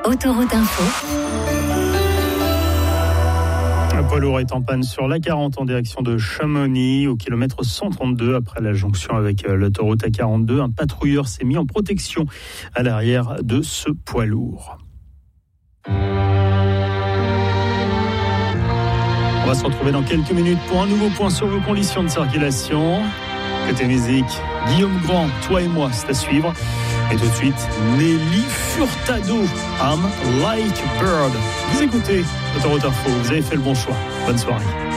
Autoroute Info. Un poids lourd est en panne sur la 40 en direction de Chamonix au kilomètre 132 après la jonction avec l'autoroute A42. Un patrouilleur s'est mis en protection à l'arrière de ce poids lourd. On va se retrouver dans quelques minutes pour un nouveau point sur vos conditions de circulation. Côté musique, Guillaume Grand, Toi et moi, c'est à suivre. Et tout de suite, Nelly Furtado, I'm Like a Bird. Vous écoutez Autoroute Info, vous avez fait le bon choix. Bonne soirée.